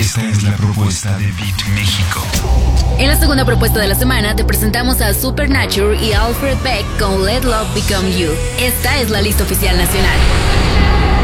Esta es la propuesta de Beat México. En la segunda propuesta de la semana te presentamos a Supernature y Alfred Beck con Let Love Become You. Esta es la lista oficial nacional.